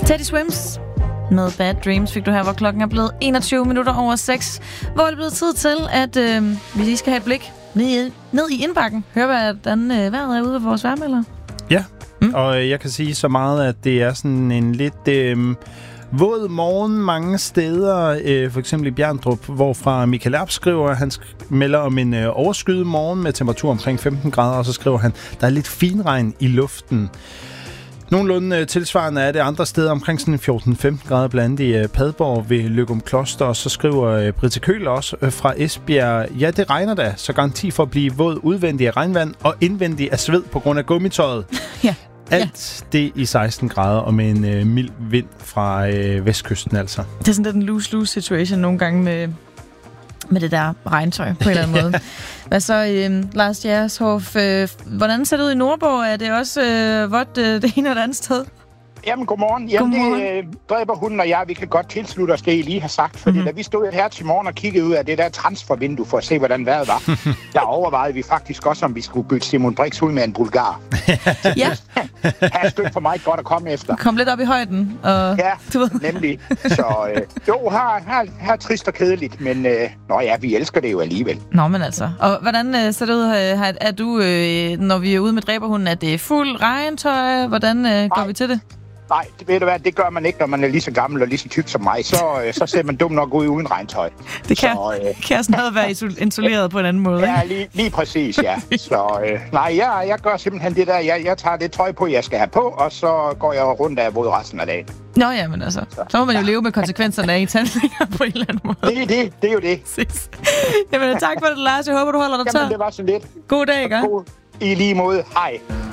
Teddy Swims med Bad Dreams fik du her, hvor klokken er blevet 21 minutter over 6, hvor det er blevet tid til, at vi lige skal have et blik ned i indbakken. Hør, hvordan vejret er ude ved vores vejrmelder. Ja, og jeg kan sige så meget, at det er sådan en lidt våd morgen mange steder. For eksempel i Bjerndrup, hvorfra Michael Erbs skriver, han melder om en overskyet morgen med temperatur omkring 15 grader, og så skriver han, der er lidt finregn i luften. Nogenlunde tilsvarende er det andre steder omkring sådan 14-15 grader, blandt i Padborg ved Løgum Kloster. Og så skriver Britta Køhler også fra Esbjerg, ja, det regner da, så garanti for at blive våd udvendig af regnvand og indvendig af sved på grund af gummitøjet. Ja. Alt det i 16 grader og med en mild vind fra vestkysten altså. Det er sådan lidt en lose-lose situation nogle gange med det der regntøj på en eller anden måde. Hvad så, Lars Jægershoff? Hvordan ser det ud i Nordborg? Er det også vådt det ene eller andet sted? Jamen, godmorgen. Jamen, det dræber hunden og jeg. Vi kan godt tilslutte os det, I lige har sagt. Fordi da vi stod her til morgen og kiggede ud af det der transfervindue for at se, hvordan vejret var, der overvejede vi faktisk også, om vi skulle bytte Simon Brix ud med en bulgar. Ja. Her er stødt for mig godt at komme efter. Kom lidt op i højden. Og, ja, du ved. nemlig. Så jo, her er trist og kedeligt, men vi elsker det jo alligevel. Nå, men altså. Og hvordan ser det ud? Er du, når vi er ude med dræberhunden, at det er fuld regntøj? Hvordan går vi til det? Nej, ved du hvad, det gør man ikke, når man er lige så gammel og lige så tyk som mig. Så ser man dum nok ud uden regntøj. Det kan også noget være isoleret på en anden måde. Ja, lige præcis, ja. Så jeg gør simpelthen det der. Jeg tager det tøj på, jeg skal have på, og så går jeg rundt af våd resten af dagen. Nå ja, men altså. Så må man jo leve med konsekvenserne af tandlinger på en eller anden måde. Det er jo det. Jamen, tak for det, Lars. Jeg håber, du holder dig tør. Jamen, det var så lidt. God dag, ikke? I lige måde. Hej.